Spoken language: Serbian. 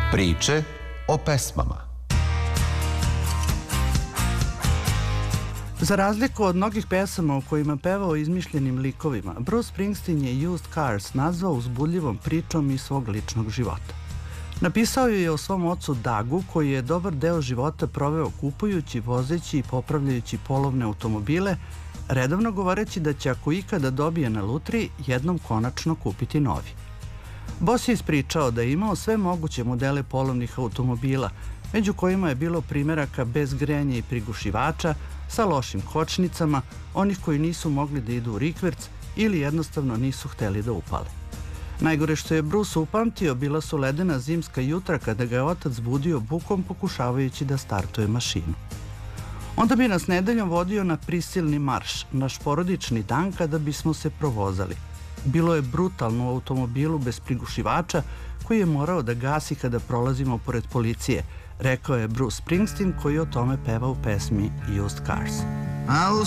Priče o pesmama. Za razliku od mnogih pesama u kojima peva o izmišljenim likovima, Bruce Springsteen je Used Cars nazvao uzbudljivom pričom iz svog ličnog života. Napisao ju je o svom ocu Dougu, koji je dobar deo života proveo kupujući, vozeći i popravljajući polovne automobile, redovno govoreći da će, ako ikada dobije na lutriji, jednom konačno kupiti novi. Boss je ispričao da je imao sve moguće modele polovnih automobila, među kojima je bilo primeraka bez grejanja i prigušivača, sa lošim kočnicama, onih koji nisu mogli da idu u rikverc ili jednostavno nisu hteli da upale. Najgore što je Bruce upamtio bila su ledena zimska jutra kada ga je otac budio bukom pokušavajući da startuje mašinu. Onda bi nas nedeljom vodio na prisilni marš, naš porodični dan kada bismo se provozali. Bilo je brutalno u automobilu bez prigušivača koji je morao da gasi kada prolazimo pored policije, rekao je Bruce Springsteen, koji o tome peva u pesmi Used Cars. I will